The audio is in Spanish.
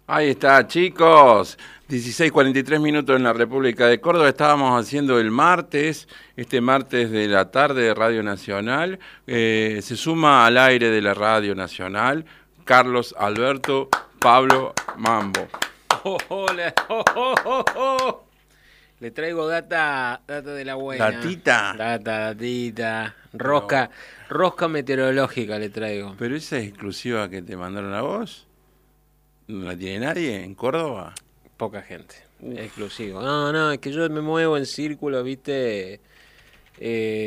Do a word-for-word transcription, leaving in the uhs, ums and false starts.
Ahí está, chicos. dieciséis cuarenta y tres minutos en la República de Córdoba. Estábamos haciendo el martes, este martes de la tarde de Radio Nacional. Eh, se suma al aire de la Radio Nacional Carlos Alberto Pablo Mambo. Oh, hola, oh, oh, oh, oh. Le traigo data, data de la buena. ¿Datita? Data, datita. Rosca, no. Rosca meteorológica le traigo. ¿Pero esa es exclusiva que te mandaron a vos? ¿No la tiene nadie en Córdoba? Poca gente. Uf. Exclusivo. No, no, es que yo me muevo en círculo, viste. Eh,